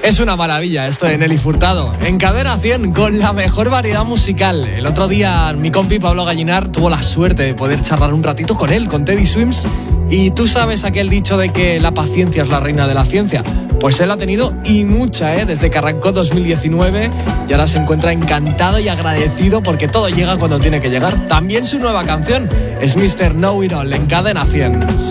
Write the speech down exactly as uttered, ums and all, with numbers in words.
Es una maravilla esto de Nelly Furtado. En Cadena cien, con la mejor variedad musical. El otro día mi compi Pablo Gallinar tuvo la suerte de poder charlar un ratito con él, con Teddy Swims. Y tú sabes aquel dicho de que la paciencia es la reina de la ciencia. Pues él ha tenido y mucha, ¿eh? Desde que arrancó dos mil diecinueve y ahora se encuentra encantado y agradecido porque todo llega cuando tiene que llegar. También su nueva canción es mister Know It All en Cadena cien.